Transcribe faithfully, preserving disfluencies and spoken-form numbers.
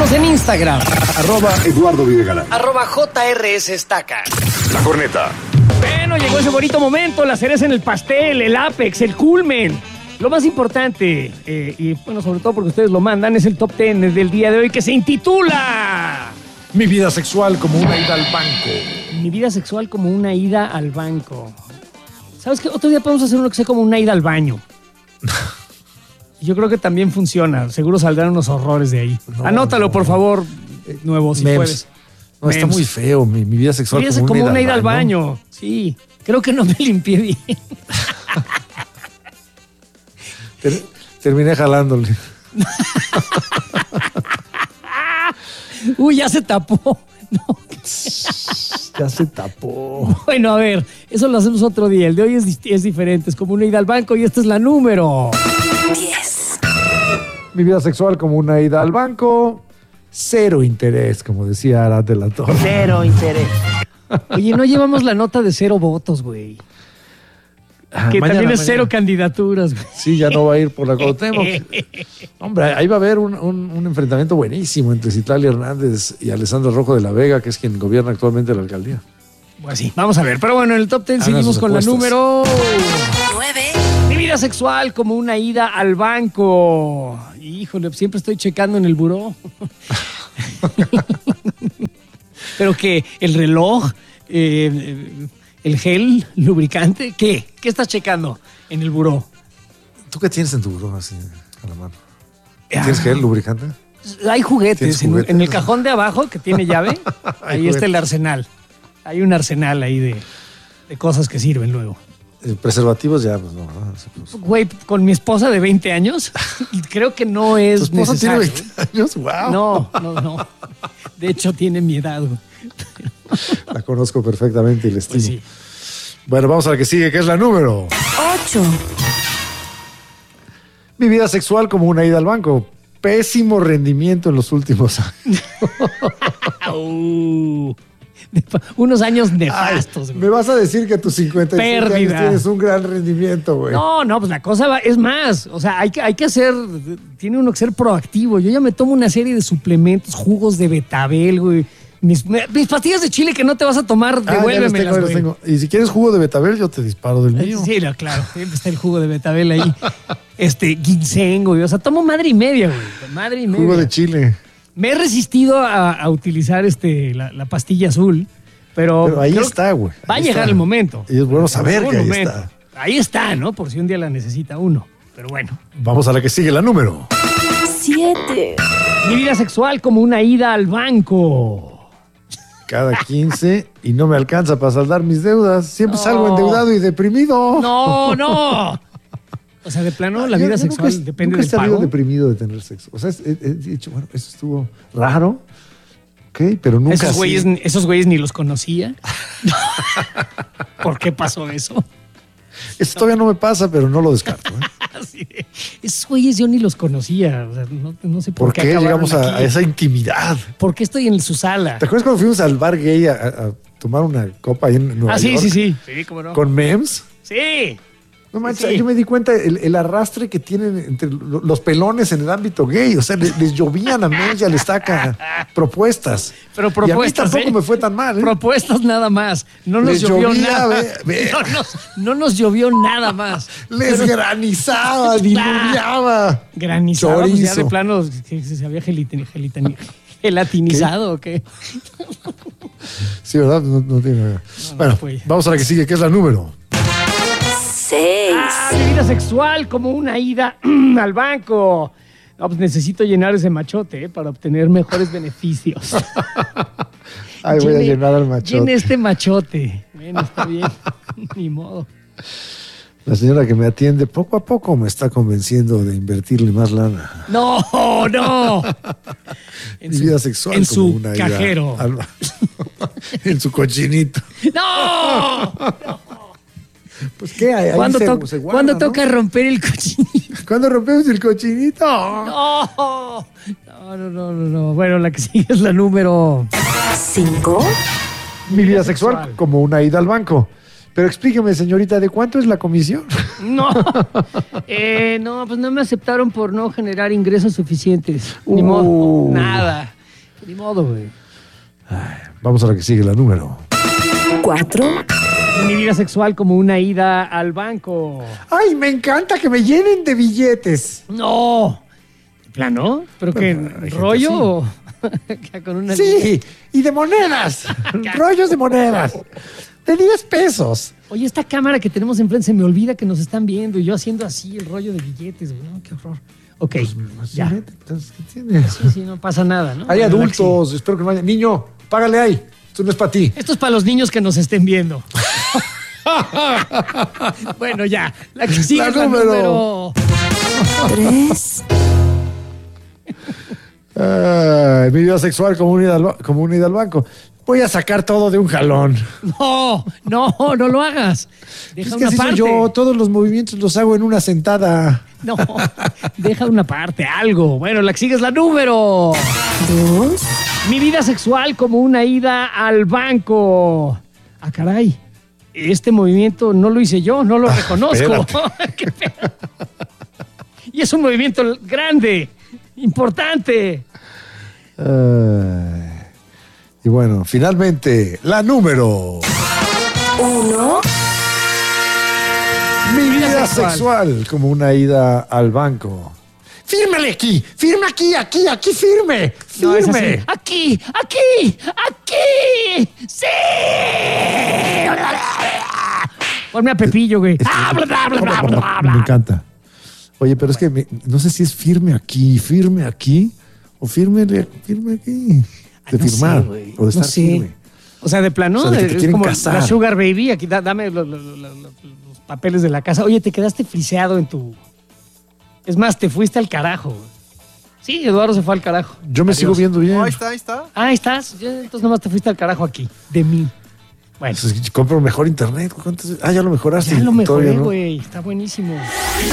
Síguenos en Instagram. Arroba Eduardo Videgaray. Arroba J R S Estaca. La Corneta. Bueno, llegó ese bonito momento, la cereza en el pastel, el ápex, el culmen. Lo más importante, eh, y bueno, sobre todo porque ustedes lo mandan, es el top ten del día de hoy que se intitula... Mi vida sexual como una ida al banco. Mi vida sexual como una ida al banco. ¿Sabes qué? Otro día podemos hacer uno que sea como una ida al baño. Yo creo que también funciona. Seguro saldrán unos horrores de ahí. No, Anótalo, no. por favor, nuevo, si Mems. puedes. No, Mems. Está muy feo. Mi, mi vida sexual mi vida como, como una, una ida, ida al baño. baño. Sí, creo que no me limpié bien. Ter, terminé jalándole. Uy, ya se tapó. No. Ya se tapó. Bueno, a ver, eso lo hacemos otro día. El de hoy es, es diferente. Es como una ida al banco y esta es la número diez. Mi vida sexual como una ida al banco. Cero interés, como decía Arad de la Torre. Cero interés. Oye, no llevamos la nota de cero votos, güey. Ah, que mañana, también es mañana. cero candidaturas, güey. Sí, ya no va a ir por la Cuauhtémoc. Hombre, ahí va a haber un, un, un enfrentamiento buenísimo entre Citlali Hernández y Alessandro Rojo de la Vega, que es quien gobierna actualmente la alcaldía. Pues sí, vamos a ver. Pero bueno, en el top ten Hagan seguimos sus con apuestas. la número... nueve. Mi vida sexual como una ida al banco. Híjole, siempre estoy checando en el buró. Pero que el reloj, eh, el gel, lubricante, ¿qué? ¿Qué estás checando en el buró? ¿Tú qué tienes en tu buró así a la mano? Ah. ¿Tienes gel, lubricante? Hay juguetes. ¿Tienes En, juguetes? en el cajón de abajo que tiene llave, ahí juguetes. está el arsenal. Hay un arsenal ahí de, de cosas que sirven luego. Eh, Preservativos ya, pues no. ¿no? Sí, pues. Güey, con mi esposa de veinte años, creo que no es ¿Tu esposa tiene necesario. veinte años? ¡Wow! No, no, no. De hecho, tiene mi edad, güey. La conozco perfectamente y la estimo. Pues sí. Bueno, vamos a la que sigue, que es la número. ocho. Mi vida sexual como una ida al banco. Pésimo rendimiento en los últimos años. Uh, unos años nefastos, Ay, güey. me vas a decir que a tus cincuenta y cinco años Pérdida. tienes un gran rendimiento, güey. No, no, pues la cosa va, es más. O sea, hay que, hay que hacer, tiene uno que ser proactivo. Yo ya me tomo una serie de suplementos, jugos de betabel, güey. Mis, mis pastillas de chile que no te vas a tomar, Ah, ya los devuélvemelas, tengo, ya los güey. tengo. Y si quieres jugo de betabel, yo te disparo del mío. Sí, no, claro, siempre está el jugo de betabel ahí. Este, ginseng, güey. O sea, tomo madre y media, güey. Madre y media. Jugo de chile. Me he resistido a, a utilizar este, la, la pastilla azul, pero... Pero ahí creo está, güey. Va a Ahí llegar está. el momento. Y es bueno saber Un que ahí momento. está. Ahí está, ¿no? Por si un día la necesita uno. Pero bueno. Vamos a la que sigue, la número. siete. Mi vida sexual como una ida al banco. Cada quince y no me alcanza para saldar mis deudas. Siempre No. salgo endeudado y deprimido. No, no. O sea, de plano, la Yo- vida yo sexual nunca, depende nunca del he salido pago. deprimido de tener sexo. O sea, he, he dicho, bueno, eso estuvo raro. Ok, pero nunca Esos así. güeyes, esos güeyes ni los conocía. ¿Por qué pasó eso? Eso todavía no me pasa, pero no lo descarto. ¿eh? Así de, esos güeyes yo ni los conocía. O sea, no, no sé por, ¿Por qué, qué acabaron llegamos a, aquí. a esa intimidad? ¿Por qué estoy en su sala? ¿Te acuerdas cuando fuimos al bar gay a, a- a tomar una copa ahí en Nueva Ah, sí, York? sí, sí. Sí, cómo no. Con memes. Sí. No manches, Sí. yo me di cuenta el, el arrastre que tienen entre lo- los pelones en el ámbito gay. O sea, les, les llovían a memes y a la estaca propuestas. Pero Y a mí propuestas, tampoco ¿eh? me fue tan mal, ¿eh? Propuestas nada más. No nos Les llovió llovía, nada. ve- ve. No, nos, no nos llovió nada más. Les Pero- granizaba, diluviaba. Granizado, pues ya Chorizo. de plano que se había gelitin- gelitin- gelatinizado o qué. Sí, ¿verdad? No, no tiene nada. no Bueno, fue. vamos a la que sigue, que es la número. seis. Ah, mi vida sexual como una ida al banco. No, pues necesito llenar ese machote, ¿eh? Para obtener mejores beneficios. Ay, voy a Llene- llenar al machote. Llene este machote. Bueno, está bien. Ni modo. La señora que me atiende poco a poco me está convenciendo de invertirle más lana. No, no. En Mi su- vida sexual En como su una ida cajero. al- en su cochinito. ¡No! Pues qué, ahí ahí ¿Cuándo, se- to- se guarda, ¿cuándo ¿no? toca romper el cochinito? ¿Cuándo rompemos el cochinito? No. No, no, no, no, no. Bueno, la que sigue es la número... cinco. Mi vida sexual sexual. como una ida al banco. Pero explíqueme, señorita, ¿de cuánto es la comisión? No. Eh, no, pues no me aceptaron por no generar ingresos suficientes. Ni Uh. modo. Nada. Ni modo, güey. Vamos a la que sigue, la número. cuatro, Mi vida sexual como una ida al banco. Ay, me encanta que me llenen de billetes. ¡No! ¿De plano? ¿Pero qué? Bueno, hay gente ¿Rollo así. o que con una Sí, y de monedas. Rollos de monedas. De diez pesos. Oye, esta cámara que tenemos enfrente se me olvida que nos están viendo y yo haciendo así el rollo de billetes, güey. No, qué horror. Ok, ya. Entonces, ¿qué tiene? Sí, sí, no pasa nada, ¿no? Hay Bueno, adultos, espero que no haya. Niño, págale ahí. Esto no es para ti. Laxi. Esto es para los niños que nos estén viendo. Bueno, ya. La que sigue La es la número. número. tres, Ay, mi vida sexual como unida, al, ba- como unida al banco. Voy a sacar todo de un jalón. No, no, no lo hagas. Deja Es que una así soy parte. yo. Todos los movimientos los hago en una sentada. No, deja una parte, algo. Bueno, la que sigue es la número. dos, Mi vida sexual como una ida al banco. Ah, caray. Este movimiento no lo hice yo, no lo reconozco. Qué feo. Y es un movimiento grande, importante. Ay. Y bueno, finalmente, la número. uno, Mi vida vida sexual. sexual. como una ida al banco. Fírmale aquí, firme aquí, aquí, aquí, firme, No, es firme. así. Aquí, aquí, aquí. ¡Sí! Ponme a Pepillo, güey. Ah, bla, bla, bla, bla, bla, bla. Me encanta. Oye, pero es que me- no sé si es firme aquí, firme aquí, o firme, firme aquí. De Ay, no firmar, sé, güey. o de No estar sé. firme. O sea, de plano, O sea, de que te es quieren como casar. la Sugar Baby. Aquí, da- dame los, los- los- los- los papeles de la casa. Oye, te quedaste friseado en tu... Es más, te fuiste al carajo. güey. Sí, Eduardo se fue al carajo. Yo me Adiós. sigo viendo bien. No, ahí está, ahí está. Ah, ahí estás. Ya, entonces nomás te fuiste al carajo aquí. De mí. Bueno, Pues, compro mejor internet. ¿Cuántas- Ah, ya lo mejoraste. ya lo Todavía mejoré, no. güey. Está buenísimo.